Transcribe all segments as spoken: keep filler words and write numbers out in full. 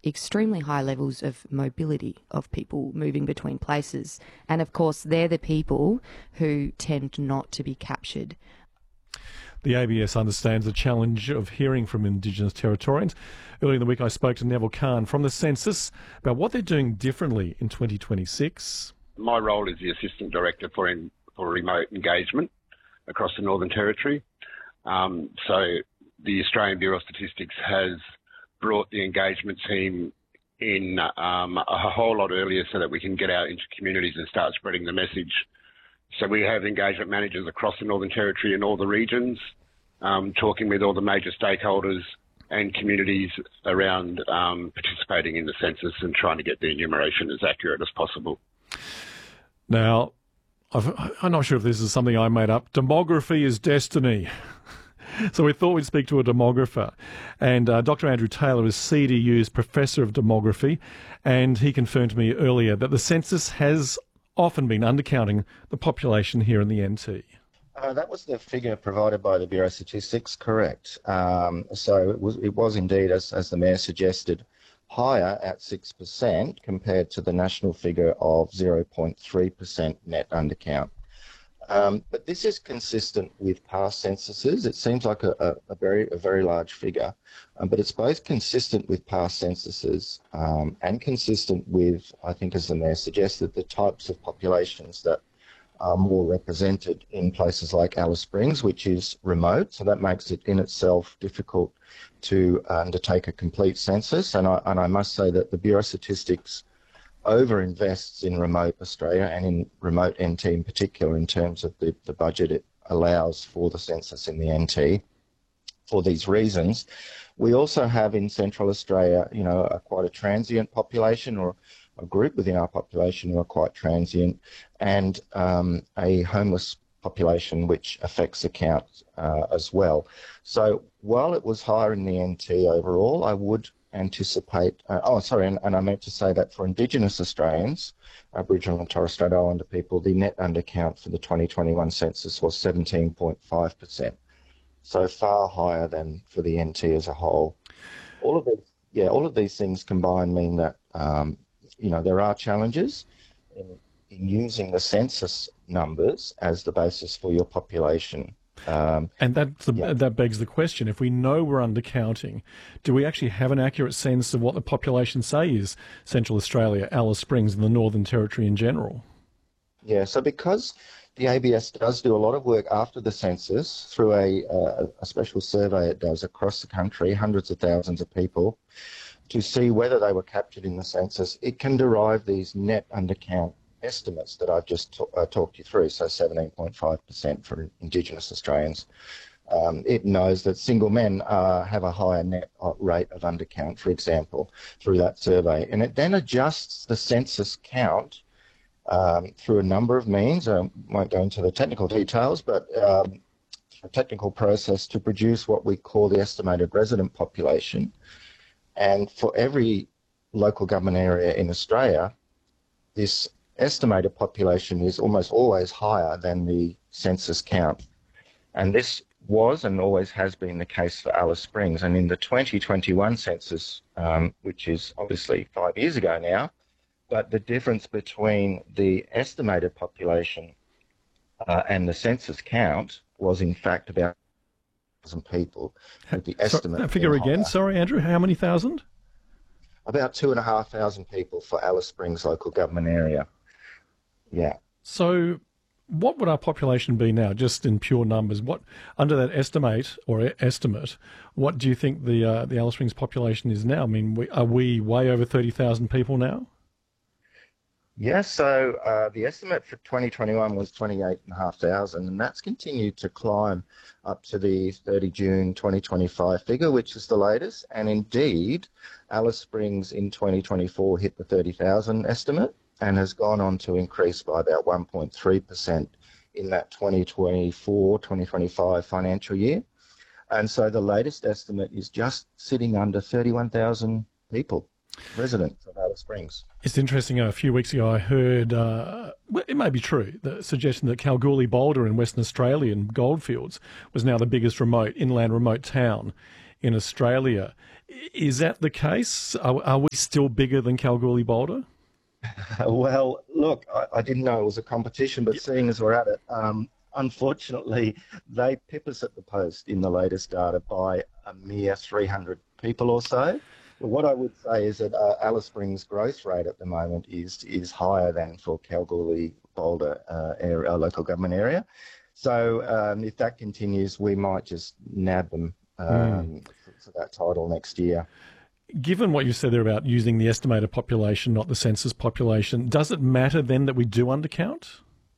extremely high levels of mobility of people moving between places. And of course, they're the people who tend not to be captured. The A B S understands the challenge of hearing from Indigenous Territorians. Earlier in the week, I spoke to Neville Khan from the Census about what they're doing differently in twenty twenty-six. My role is the Assistant Director for, in, for Remote Engagement across the Northern Territory. Um, so the Australian Bureau of Statistics has brought the engagement team in um, a whole lot earlier so that we can get out into communities and start spreading the message. So we have engagement managers across the Northern Territory in all the regions, um, talking with all the major stakeholders and communities around um, participating in the census and trying to get the enumeration as accurate as possible. Now, I've, I'm not sure if this is something I made up. Demography is destiny. So we thought we'd speak to a demographer. And uh, Doctor Andrew Taylor is C D U's Professor of Demography, and he confirmed to me earlier that the census has often been undercounting the population here in the N T. Uh, that was the figure provided by the Bureau of Statistics, correct. Um, so it was, it was indeed, as, as the Mayor suggested, higher at six percent compared to the national figure of zero point three percent net undercount. Um, but this is consistent with past censuses. It seems like a, a, a very a very large figure, um, but it's both consistent with past censuses um, and consistent with, I think, as the Mayor suggested, the types of populations that are more represented in places like Alice Springs, which is remote. So that makes it in itself difficult to undertake a complete census. And I, and I must say that the Bureau of Statistics over-invests in remote Australia and in remote N T in particular in terms of the, the budget it allows for the census in the N T for these reasons. We also have in Central Australia, you know, a, quite a transient population, or a group within our population who are quite transient, and um, a homeless population which affects the count uh, as well. So while it was higher in the N T overall, I would anticipate, uh, oh sorry, and, and I meant to say that for Indigenous Australians, Aboriginal and Torres Strait Islander people, the net undercount for the twenty twenty-one census was seventeen point five percent, so far higher than for the N T as a whole. All of these, yeah, all of these things combined mean that um, you know, there are challenges in, in using the census numbers as the basis for your population. Um, and that yeah. that begs the question, if we know we're undercounting, do we actually have an accurate sense of what the population, say, is Central Australia, Alice Springs and the Northern Territory in general? Yeah, so because the A B S does do a lot of work after the census through a, a, a special survey it does across the country, hundreds of thousands of people, to see whether they were captured in the census, it can derive these net undercount estimates that I've just t- uh, talked you through, so seventeen point five percent for Indigenous Australians. Um, it knows that single men uh, have a higher net rate of undercount, for example, through that survey. And it then adjusts the census count um, through a number of means. I won't go into the technical details, but um, a technical process to produce what we call the estimated resident population. And for every local government area in Australia, this estimated population is almost always higher than the census count. And this was and always has been the case for Alice Springs. And in the twenty twenty-one census, um, which is obviously five years ago now, but the difference between the estimated population uh, and the census count was in fact about thousand people, with the estimate. So, that figure again, higher. Sorry, Andrew, how many thousand? About two and a half thousand people for Alice Springs local government area. Yeah. So what would our population be now, just in pure numbers? What, under that estimate or estimate, what do you think the uh, the Alice Springs population is now? I mean, we, are we way over thirty thousand people now? Yes, so uh, the estimate for twenty twenty-one was twenty-eight thousand five hundred, and that's continued to climb up to the thirty June twenty twenty-five figure, which is the latest. And indeed, Alice Springs in twenty twenty-four hit the thirty thousand estimate and has gone on to increase by about one point three percent in that twenty twenty-four twenty twenty-five financial year. And so the latest estimate is just sitting under thirty-one thousand people, residents of Alice Springs. It's interesting, a few weeks ago I heard, uh, well, it may be true, the suggestion that Kalgoorlie Boulder in Western Australia and Goldfields was now the biggest remote, inland remote town in Australia. Is that the case? Are, are we still bigger than Kalgoorlie-Boulder? Well, look, I, I didn't know it was a competition, but seeing as we're at it, um, unfortunately, they pip us at the post in the latest data by a mere three hundred people or so. But what I would say is that uh, Alice Springs' growth rate at the moment is is higher than for Kalgoorlie-Boulder uh, area, our local government area. So um, if that continues, we might just nab them um, mm. for, for that title next year. Given what you said there about using the estimated population, not the census population, does it matter then that we do undercount?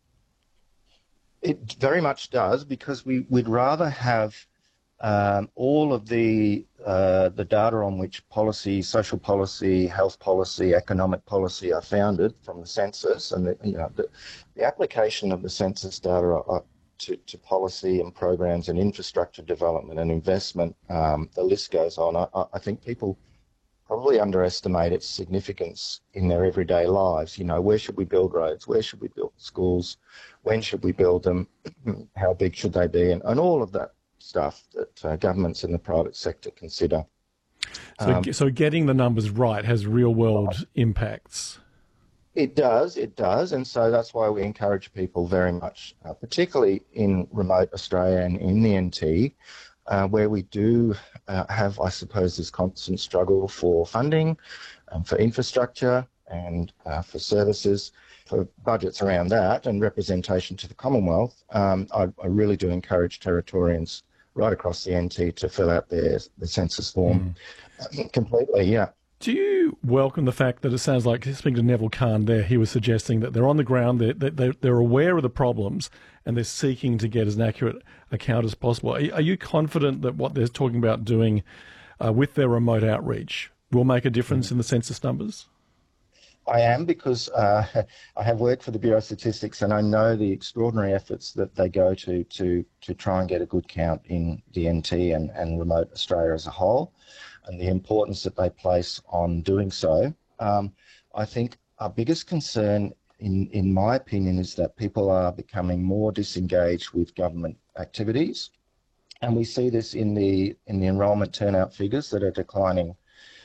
It very much does, because we, we'd rather have um, all of the uh, the data on which policy, social policy, health policy, economic policy are founded from the census, and the, you know the, the application of the census data are, to, to policy and programs and infrastructure development and investment. Um, the list goes on. I, I think people probably underestimate its significance in their everyday lives. You know, where should we build roads? Where should we build schools? When should we build them? How big should they be? And, and all of that stuff that uh, governments and the private sector consider. So, Um, so getting the numbers right has real-world right. impacts. It does, it does. And so that's why we encourage people very much, uh, particularly in remote Australia and in the N T, Uh, where we do uh, have, I suppose, this constant struggle for funding, um, for infrastructure and uh, for services, for budgets around that and representation to the Commonwealth. Um, I, I really do encourage Territorians right across the N T to fill out their, their census form mm. completely, yeah. Do you welcome the fact that it sounds like, speaking to Neville Kahn there, he was suggesting that they're on the ground, they're, they're, they're aware of the problems, and they're seeking to get as an accurate account as possible. Are, are you confident that what they're talking about doing uh, with their remote outreach will make a difference in the census numbers? I am, because uh, I have worked for the Bureau of Statistics, and I know the extraordinary efforts that they go to to, to try and get a good count in the N T and, and remote Australia as a whole, and the importance that they place on doing so. Um, I think our biggest concern, in, in my opinion, is that people are becoming more disengaged with government activities. And we see this in the in the enrolment turnout figures that are declining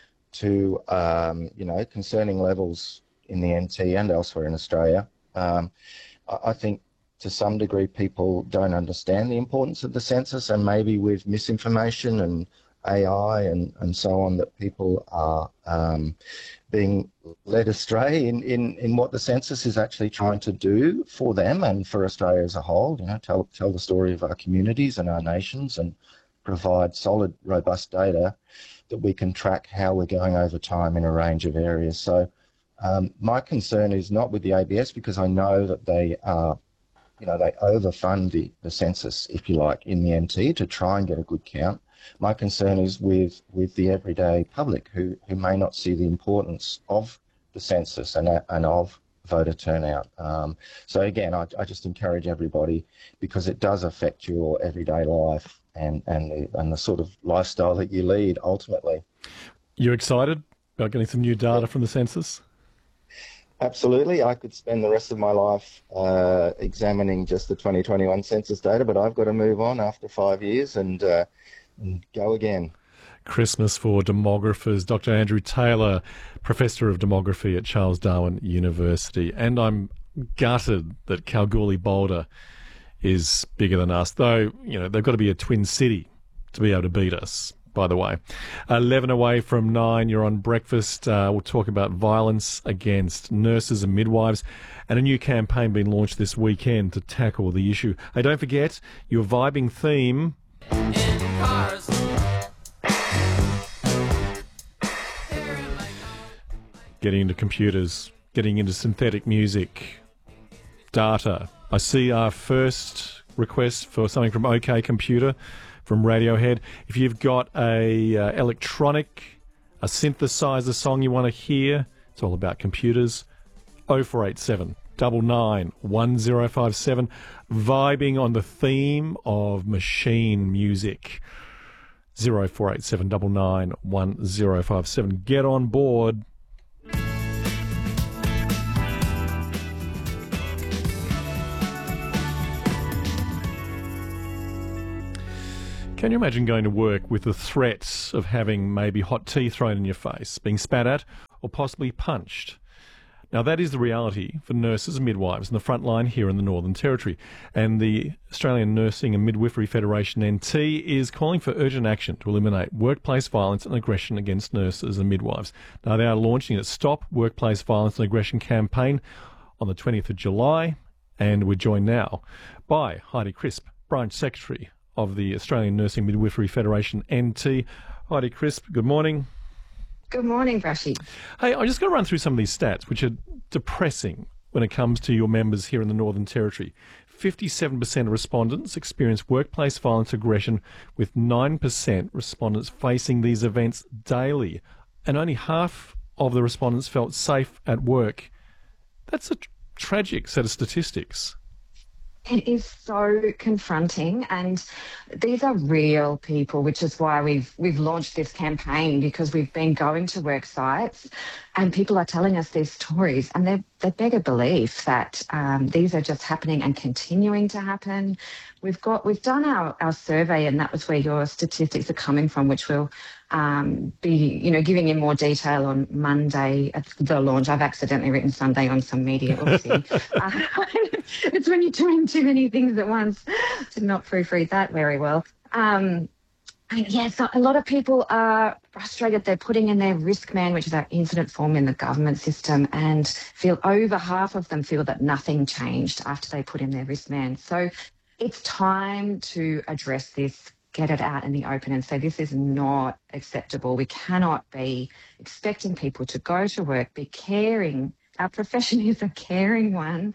to, um, you know, concerning levels in the N T and elsewhere in Australia. Um, I, I think to some degree people don't understand the importance of the census, and maybe with misinformation and A I and, and so on, that people are um, being led astray in, in, in what the census is actually trying to do for them and for Australia as a whole. You know, tell tell the story of our communities and our nations, and provide solid, robust data that we can track how we're going over time in a range of areas. So um, my concern is not with the A B S, because I know that they are, you know, they overfund the, the census, if you like, in the N T to try and get a good count. My concern is with, with the everyday public who, who may not see the importance of the census and, and of voter turnout. Um, so again, I, I just encourage everybody, because it does affect your everyday life and, and, the, and the sort of lifestyle that you lead ultimately. You're excited about getting some new data from the census? Absolutely. I could spend the rest of my life uh, examining just the twenty twenty-one census data, but I've got to move on after five years and, uh, and go again. Christmas for demographers. Doctor Andrew Taylor, Professor of Demography at Charles Darwin University. And I'm gutted that Kalgoorlie-Boulder is bigger than us, though, you know, they've got to be a twin city to be able to beat us, by the way. eleven away from nine, you're on breakfast. Uh, we'll talk about violence against nurses and midwives, and a new campaign being launched this weekend to tackle the issue. Hey, don't forget, your vibing theme... In cars. Getting into computers, getting into synthetic music, data. I see our first request for something from OK Computer, from Radiohead. If you've got a uh, electronic, a synthesizer song you want to hear, it's all about computers. oh four eight seven, nine nine, one oh five seven, vibing on the theme of machine music. oh four eight seven, nine nine, one oh five seven. Get on board. Can you imagine going to work with the threats of having maybe hot tea thrown in your face, being spat at, or possibly punched? Now, that is the reality for nurses and midwives in the front line here in the Northern Territory. And the Australian Nursing and Midwifery Federation, N T, is calling for urgent action to eliminate workplace violence and aggression against nurses and midwives. Now, they are launching a Stop Workplace Violence and Aggression campaign on the twentieth of July. And we're joined now by Heidi Crisp, Branch Secretary of the Australian Nursing and Midwifery Federation, N T. Heidi Crisp, good morning. Good morning, Brashy. Hey, I'm just going to run through some of these stats, which are depressing when it comes to your members here in the Northern Territory. fifty-seven percent of respondents experience workplace violence aggression, with nine percent respondents facing these events daily. And only half of the respondents felt safe at work. That's a tr- tragic set of statistics. It is so confronting, and these are real people, which is why we've we've launched this campaign, because we've been going to work sites and people are telling us these stories, and they they beg a belief that um, these are just happening and continuing to happen. We've got we've done our, our survey, and that was where your statistics are coming from, which will um, be you know giving in more detail on Monday at the launch. I've accidentally written Sunday on some media. Oopsie. uh, it's when you're doing too many things at once. Did not proofread that very well. Um, and yeah, so a lot of people are frustrated. They're putting in their Riskman, which is our incident form in the government system, and feel over half of them feel that nothing changed after they put in their Riskman. So it's time to address this, get it out in the open and say this is not acceptable. We cannot be expecting people to go to work, be caring. Our profession is a caring one.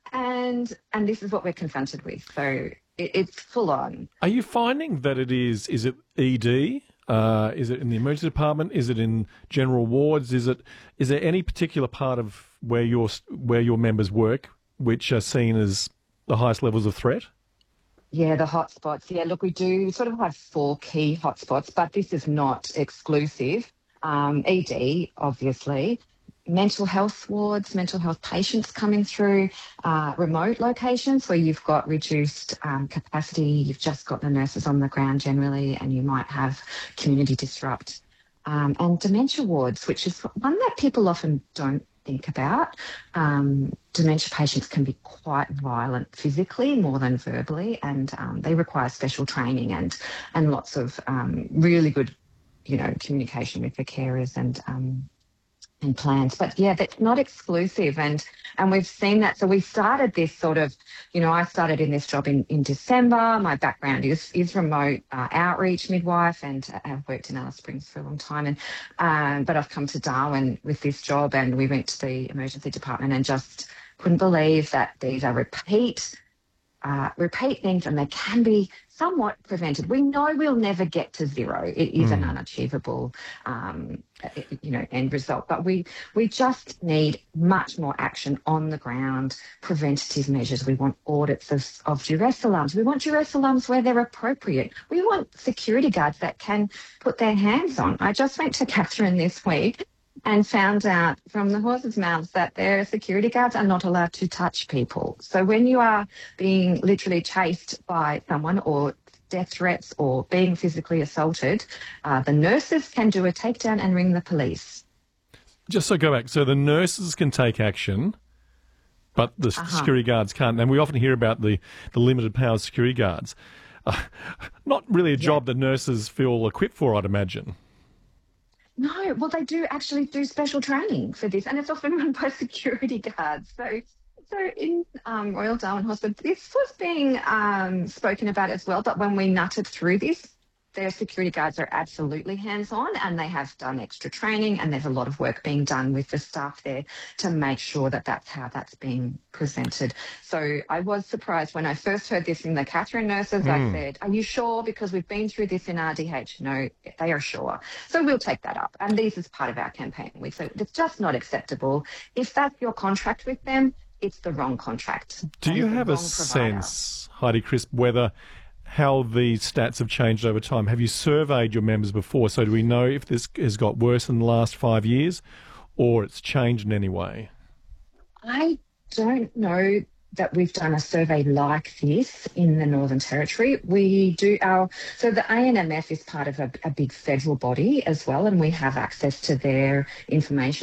And and this is what we're confronted with. So it, it's full on. Are you finding that it is, is it E D? Uh, is it in the emergency department? Is it in general wards? Is it, is there any particular part of where your, where your members work which are seen as the highest levels of threat? Yeah, the hotspots. Yeah, look, we do sort of have four key hotspots, but this is not exclusive. Um, E D, obviously. Mental health wards, mental health patients coming through, uh, remote locations where you've got reduced um, capacity, you've just got the nurses on the ground generally, and you might have community disrupt. Um, and dementia wards, which is one that people often don't think about. Um, dementia patients can be quite violent physically more than verbally, and um, they require special training and, and lots of um, really good, you know, communication with the carers and um, and plans. But yeah, that's not exclusive, and and we've seen that. So we started this sort of, you know, I started in this job in, in December. My background is is remote uh, outreach midwife, and I've worked in Alice Springs for a long time. And um, but I've come to Darwin with this job, and we went to the emergency department and just couldn't believe that these are repeat uh, repeat things, and they can be somewhat prevented. We know we'll never get to zero. It is mm. an unachievable, um, you know, end result. But we we just need much more action on the ground, preventative measures. We want audits of, of duress alarms. We want duress alarms where they're appropriate. We want security guards that can put their hands on. I just went to Katherine this week and found out from the horse's mouths that their security guards are not allowed to touch people. So when you are being literally chased by someone, or death threats, or being physically assaulted, uh, the nurses can do a takedown and ring the police. Just so go back, so the nurses can take action, but the uh-huh. security guards can't. And we often hear about the, the limited powers security guards. Uh, not really a job yeah. that nurses feel equipped for, I'd imagine. No, well, they do actually do special training for this, and it's often run by security guards. So, so in um, Royal Darwin Hospital, this was being um, spoken about as well. But when we nutted through this, their security guards are absolutely hands-on, and they have done extra training, and there's a lot of work being done with the staff there to make sure that that's how that's being presented. So I was surprised when I first heard this in the Katherine nurses. Mm. I said, are you sure? Because we've been through this in R D H. No, they are sure. So we'll take that up. And this is part of our campaign. We say it's just not acceptable. If that's your contract with them, it's the wrong contract. Do you have a sense, Heidi Crisp, whether how the stats have changed over time? Have you surveyed your members before? So do we know if this has got worse in the last five years or it's changed in any way? I don't know that we've done a survey like this in the Northern Territory. We do our, so the A N M F is part of a, a big federal body as well, and we have access to their information.